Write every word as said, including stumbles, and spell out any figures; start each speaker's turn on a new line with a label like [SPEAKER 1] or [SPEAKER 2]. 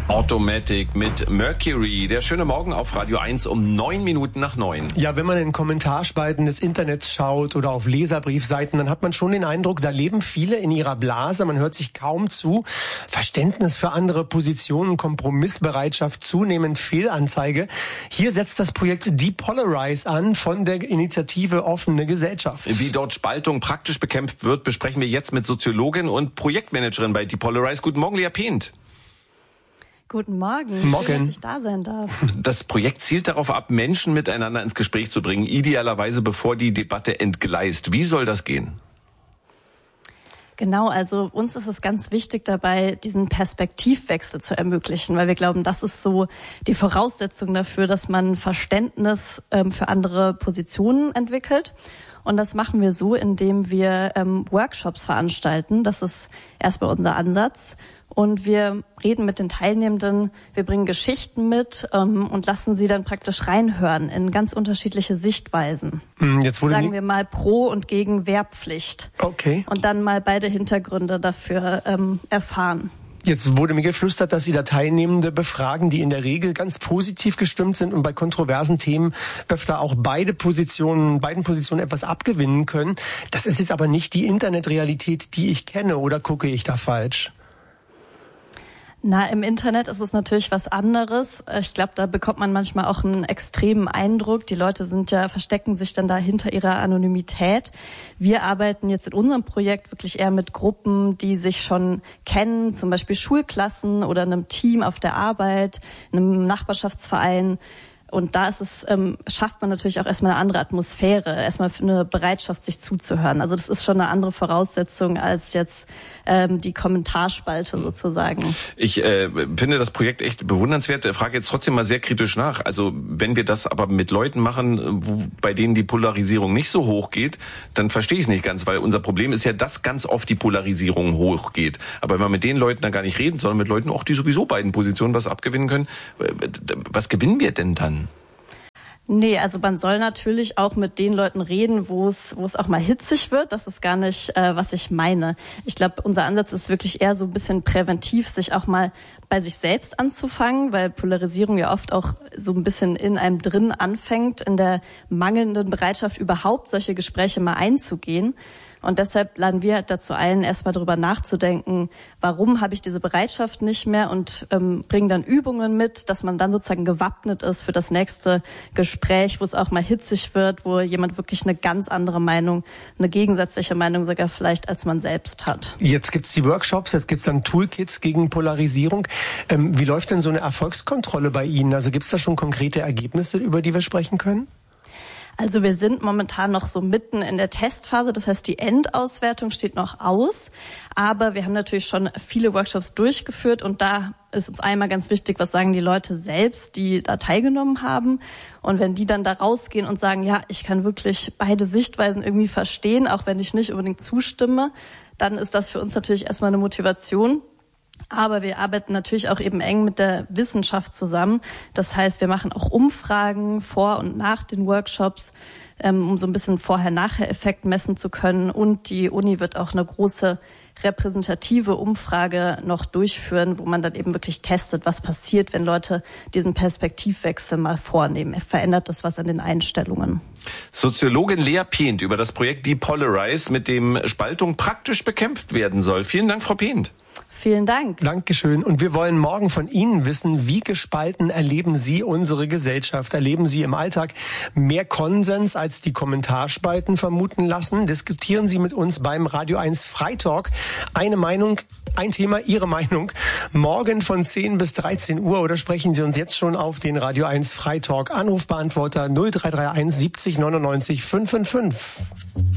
[SPEAKER 1] Automatic mit Mercury. Der schöne Morgen auf Radio eins um neun Minuten nach neun.
[SPEAKER 2] Ja, wenn man in Kommentarspalten des Internets schaut oder auf Leserbriefseiten, dann hat man schon den Eindruck, da leben viele in ihrer Blase. Man hört sich kaum zu. Verständnis für andere Positionen, Kompromissbereitschaft, zunehmend Fehlanzeige. Hier setzt das Projekt Depolarize an von der Initiative Offene Gesellschaft.
[SPEAKER 1] Wie dort Spaltung praktisch bekämpft wird, besprechen wir jetzt mit Soziologin und Projektmanagerin bei Depolarize. Guten Morgen, Lea Pehnt.
[SPEAKER 3] Guten Morgen.
[SPEAKER 2] Morgen.
[SPEAKER 3] Schön, dass ich da sein darf.
[SPEAKER 1] Das Projekt zielt darauf ab, Menschen miteinander ins Gespräch zu bringen, idealerweise bevor die Debatte entgleist. Wie soll das gehen?
[SPEAKER 3] Genau, also uns ist es ganz wichtig dabei, diesen Perspektivwechsel zu ermöglichen, weil wir glauben, das ist so die Voraussetzung dafür, dass man Verständnis ähm, für andere Positionen entwickelt. Und das machen wir so, indem wir ähm, Workshops veranstalten. Das ist erstmal unser Ansatz. Und wir reden mit den Teilnehmenden, wir bringen Geschichten mit ähm, und lassen sie dann praktisch reinhören in ganz unterschiedliche Sichtweisen.
[SPEAKER 2] Jetzt wurde
[SPEAKER 3] Sagen wir mal Pro- und gegen Wehrpflicht.
[SPEAKER 2] Okay.
[SPEAKER 3] Und dann mal beide Hintergründe dafür ähm, erfahren.
[SPEAKER 2] Jetzt wurde mir geflüstert, dass Sie da Teilnehmende befragen, die in der Regel ganz positiv gestimmt sind und bei kontroversen Themen öfter auch beide Positionen, beiden Positionen etwas abgewinnen können. Das ist jetzt aber nicht die Internetrealität, die ich kenne, oder gucke ich da falsch?
[SPEAKER 3] Na, im Internet ist es natürlich was anderes. Ich glaube, da bekommt man manchmal auch einen extremen Eindruck. Die Leute sind ja, verstecken sich dann da hinter ihrer Anonymität. Wir arbeiten jetzt in unserem Projekt wirklich eher mit Gruppen, die sich schon kennen, zum Beispiel Schulklassen oder einem Team auf der Arbeit, einem Nachbarschaftsverein. Und da ist es, ähm, schafft man natürlich auch erstmal eine andere Atmosphäre, erstmal eine Bereitschaft, sich zuzuhören. Also das ist schon eine andere Voraussetzung als jetzt ähm, die Kommentarspalte sozusagen.
[SPEAKER 1] Ich äh, finde das Projekt echt bewundernswert. Ich frage jetzt trotzdem mal sehr kritisch nach. Also wenn wir das aber mit Leuten machen, wo, bei denen die Polarisierung nicht so hoch geht, dann verstehe ich es nicht ganz, weil unser Problem ist ja, dass ganz oft die Polarisierung hoch geht. Aber wenn wir mit den Leuten dann gar nicht reden, sondern mit Leuten auch, die sowieso beiden Positionen was abgewinnen können, was gewinnen wir denn dann?
[SPEAKER 3] Nee, also man soll natürlich auch mit den Leuten reden, wo es wo es auch mal hitzig wird. Das ist gar nicht, äh, was ich meine. Ich glaube, unser Ansatz ist wirklich eher so ein bisschen präventiv, sich auch mal bei sich selbst anzufangen, weil Polarisierung ja oft auch so ein bisschen in einem drin anfängt, in der mangelnden Bereitschaft, überhaupt solche Gespräche mal einzugehen. Und deshalb laden wir dazu ein, erstmal darüber nachzudenken, warum habe ich diese Bereitschaft nicht mehr, und ähm, bringen dann Übungen mit, dass man dann sozusagen gewappnet ist für das nächste Gespräch, wo es auch mal hitzig wird, wo jemand wirklich eine ganz andere Meinung, eine gegensätzliche Meinung sogar vielleicht als man selbst hat.
[SPEAKER 2] Jetzt gibt's die Workshops, jetzt gibt's dann Toolkits gegen Polarisierung. Ähm, wie läuft denn so eine Erfolgskontrolle bei Ihnen? Also gibt's da schon konkrete Ergebnisse, über die wir sprechen können?
[SPEAKER 3] Also wir sind momentan noch so mitten in der Testphase, das heißt, die Endauswertung steht noch aus, aber wir haben natürlich schon viele Workshops durchgeführt, und da ist uns einmal ganz wichtig, was sagen die Leute selbst, die da teilgenommen haben, und wenn die dann da rausgehen und sagen, ja, ich kann wirklich beide Sichtweisen irgendwie verstehen, auch wenn ich nicht unbedingt zustimme, dann ist das für uns natürlich erstmal eine Motivation. Aber wir arbeiten natürlich auch eben eng mit der Wissenschaft zusammen. Das heißt, wir machen auch Umfragen vor und nach den Workshops, um so ein bisschen Vorher-Nachher-Effekt messen zu können. Und die Uni wird auch eine große repräsentative Umfrage noch durchführen, wo man dann eben wirklich testet, was passiert, wenn Leute diesen Perspektivwechsel mal vornehmen. Verändert das was an den Einstellungen?
[SPEAKER 1] Soziologin Lea Pehnt über das Projekt Depolarize, mit dem Spaltung praktisch bekämpft werden soll. Vielen Dank, Frau Pehnt.
[SPEAKER 3] Vielen Dank.
[SPEAKER 2] Dankeschön. Und wir wollen morgen von Ihnen wissen, wie gespalten erleben Sie unsere Gesellschaft? Erleben Sie im Alltag mehr Konsens, als die Kommentarspalten vermuten lassen? Diskutieren Sie mit uns beim Radio eins Freitalk. Eine Meinung, ein Thema, Ihre Meinung. Morgen von zehn bis dreizehn Uhr, oder sprechen Sie uns jetzt schon auf den Radio eins Freitalk Anrufbeantworter null drei drei eins siebzig neunundneunzig fünfundfünfzig.